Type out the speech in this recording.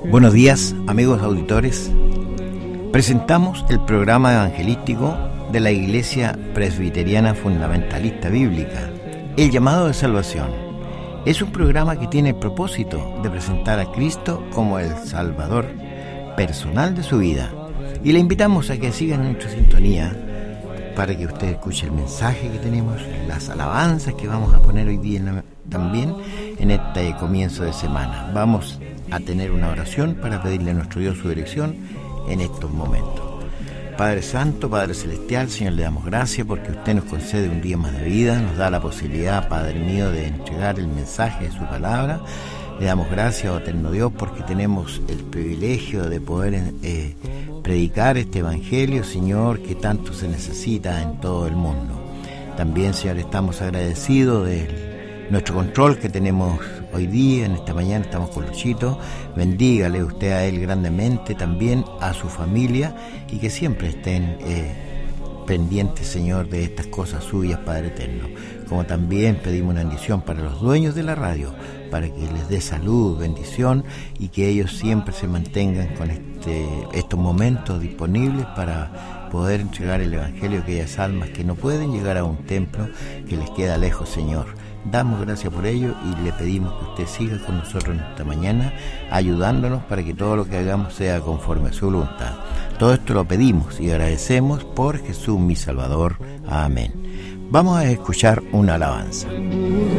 Buenos días, amigos auditores. Presentamos el programa evangelístico de la Iglesia Presbiteriana Fundamentalista Bíblica, El Llamado de Salvación. Es un programa que tiene el propósito de presentar a Cristo como el Salvador personal de su vida. Y le invitamos a que sigan nuestra sintonía para que usted escuche el mensaje que tenemos, las alabanzas que vamos a poner hoy día también en este comienzo de semana. Vamos a tener una oración para pedirle a nuestro Dios su dirección en estos momentos. Padre Santo, Padre Celestial, Señor, le damos gracias porque usted nos concede un día más de vida, nos da la posibilidad, Padre mío, de entregar el mensaje de su palabra. Le damos gracias, oh eterno Dios, porque tenemos el privilegio de poder predicar este evangelio, Señor, que tanto se necesita en todo el mundo. También, Señor, estamos agradecidos de nuestro control que tenemos hoy día, en esta mañana estamos con Luchito. Bendígale usted a él grandemente, también a su familia, y que siempre estén pendientes, Señor, de estas cosas suyas, Padre eterno. Como también pedimos una bendición para los dueños de la radio, para que les dé salud, bendición, y que ellos siempre se mantengan con estos momentos disponibles para poder entregar el evangelio a aquellas almas que no pueden llegar a un templo que les queda lejos, Señor. Damos gracias por ello y le pedimos que usted siga con nosotros esta mañana, ayudándonos para que todo lo que hagamos sea conforme a su voluntad. Todo esto lo pedimos y agradecemos por Jesús mi Salvador. Amén. Vamos a escuchar una alabanza.